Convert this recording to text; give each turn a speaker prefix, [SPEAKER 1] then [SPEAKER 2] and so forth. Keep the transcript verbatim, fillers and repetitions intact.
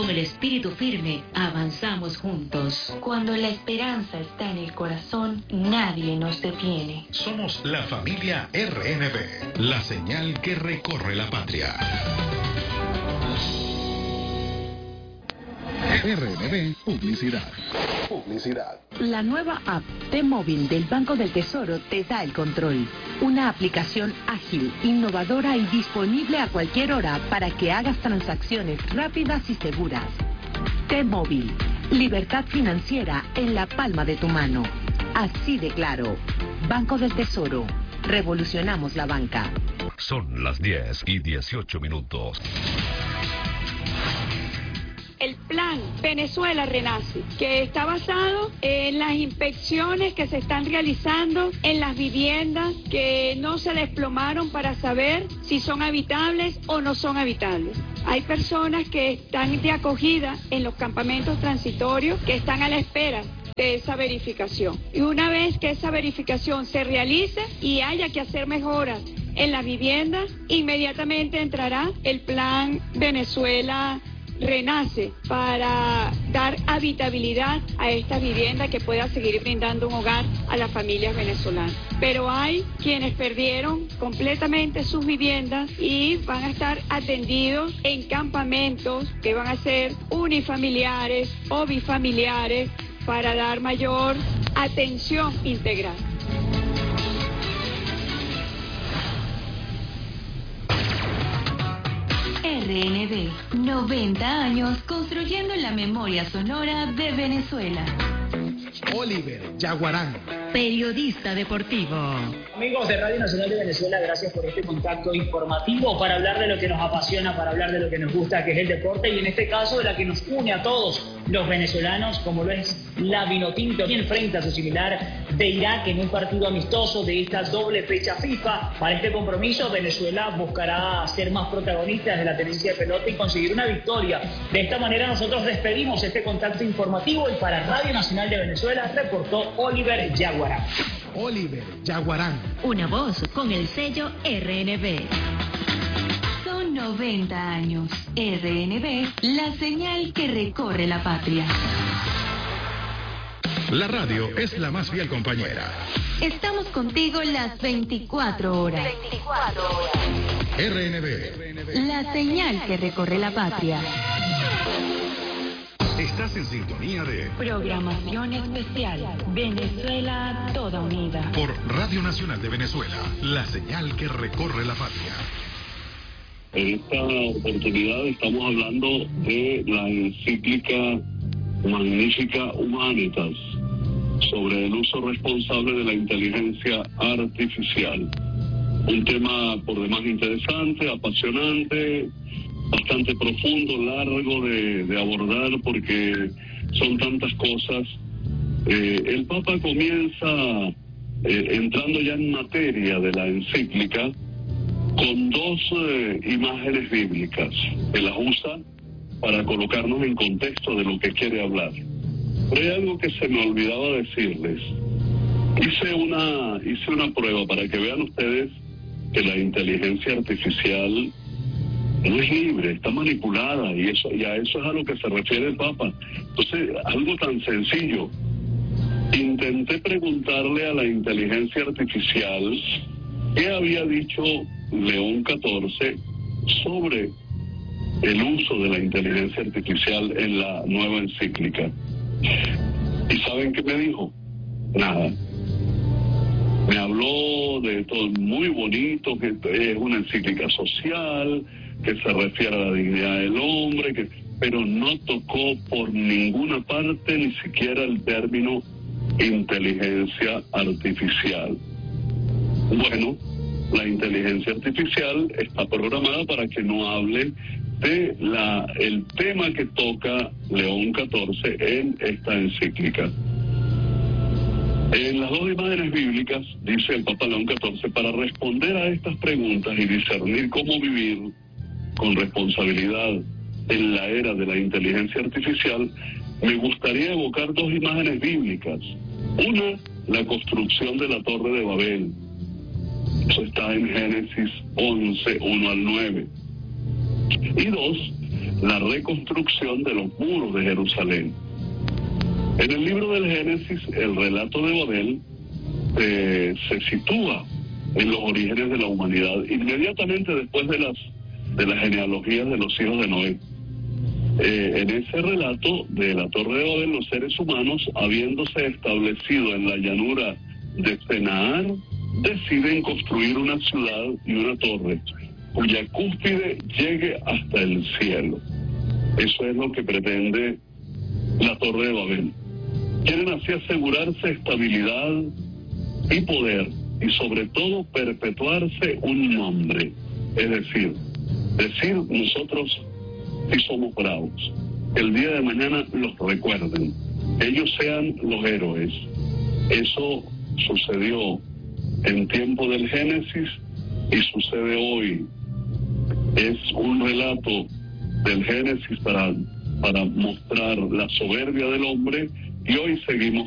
[SPEAKER 1] Con el espíritu firme, avanzamos juntos. Cuando la esperanza está en el corazón, nadie nos detiene.
[SPEAKER 2] Somos la familia R N B, la señal que recorre la patria. R N B Publicidad. Publicidad.
[SPEAKER 3] La nueva app T-Móvil del Banco del Tesoro te da el control. Una aplicación ágil, innovadora y disponible a cualquier hora para que hagas transacciones rápidas y seguras. T-Móvil. Libertad financiera en la palma de tu mano. Así de claro. Banco del Tesoro. Revolucionamos la banca.
[SPEAKER 2] Son las diez y dieciocho minutos.
[SPEAKER 4] El plan Venezuela Renace, que está basado en las inspecciones que se están realizando en las viviendas que no se desplomaron para saber si son habitables o no son habitables. Hay personas que están de acogida en los campamentos transitorios que están a la espera de esa verificación. Y una vez que esa verificación se realice y haya que hacer mejoras en las viviendas, inmediatamente entrará el plan Venezuela Renace para dar habitabilidad a esta vivienda que pueda seguir brindando un hogar a las familias venezolanas. Pero hay quienes perdieron completamente sus viviendas y van a estar atendidos en campamentos que van a ser unifamiliares o bifamiliares para dar mayor atención integral.
[SPEAKER 1] R N B, noventa años construyendo la memoria sonora de Venezuela.
[SPEAKER 5] Oliver Yaguarán,
[SPEAKER 1] periodista deportivo.
[SPEAKER 6] Amigos de Radio Nacional de Venezuela, gracias por este contacto informativo para hablar de lo que nos apasiona, para hablar de lo que nos gusta, que es el deporte, y en este caso de la que nos une a todos los venezolanos, como lo es la Vinotinto, que enfrenta a su similar de Irak en un partido amistoso de esta doble fecha FIFA. Para este compromiso, Venezuela buscará ser más protagonistas de la tenencia de pelota y conseguir una victoria. De esta manera nosotros despedimos este contacto informativo y para Radio Nacional de Venezuela reportó Oliver Yaguarán.
[SPEAKER 5] Oliver Yaguarán.
[SPEAKER 1] Una voz con el sello R N B. Son noventa años. R N B, la señal que recorre la patria.
[SPEAKER 2] La radio es la más fiel compañera.
[SPEAKER 1] Estamos contigo las veinticuatro horas. veinticuatro horas.
[SPEAKER 2] R N B.
[SPEAKER 1] La señal que recorre la patria.
[SPEAKER 2] Estás en sintonía de
[SPEAKER 1] Programación especial. Venezuela toda unida.
[SPEAKER 2] Por Radio Nacional de Venezuela, la señal que recorre la patria.
[SPEAKER 7] En esta oportunidad estamos hablando de la encíclica Magnificat Humanitas sobre el uso responsable de la inteligencia artificial. Un tema por demás interesante, apasionante, bastante profundo, largo de, de abordar porque son tantas cosas. Eh, el Papa comienza eh, entrando ya en materia de la encíclica con dos eh, imágenes bíblicas que las usa para colocarnos en contexto de lo que quiere hablar. Pero hay algo que se me olvidaba decirles. Hice una, hice una prueba para que vean ustedes que la inteligencia artificial no es libre, está manipulada, y eso y a eso es a lo que se refiere el Papa. Entonces, algo tan sencillo. Intenté preguntarle a la inteligencia artificial qué había dicho León catorce sobre el uso de la inteligencia artificial en la nueva encíclica. ¿Y saben qué me dijo? Nada. Me habló de todo muy bonito, que es una encíclica social, que se refiere a la dignidad del hombre, que, pero no tocó por ninguna parte ni siquiera el término inteligencia artificial. Bueno, la inteligencia artificial está programada para que no hable de la el tema que toca León catorce en esta encíclica. En las dos imágenes bíblicas, dice el Papa León catorce, para responder a estas preguntas y discernir cómo vivir con responsabilidad en la era de la inteligencia artificial, me gustaría evocar dos imágenes bíblicas. Una, la construcción de la Torre de Babel. Eso está en Génesis once, uno al nueve. Y dos, la reconstrucción de los muros de Jerusalén. En el libro del Génesis, el relato de Babel eh, se sitúa en los orígenes de la humanidad, inmediatamente después de las de las genealogías de los hijos de Noé. Eh, en ese relato de la Torre de Babel, los seres humanos, habiéndose establecido en la llanura de Senaar, deciden construir una ciudad y una torre cuya cúspide llegue hasta el cielo. Eso es lo que pretende la Torre de Babel. Quieren así asegurarse estabilidad y poder, y sobre todo perpetuarse un nombre, es decir, decir nosotros sí somos bravos, el día de mañana los recuerden, ellos sean los héroes. Eso sucedió en tiempo del Génesis y sucede hoy. Es un relato del Génesis para, para mostrar la soberbia del hombre, y hoy seguimos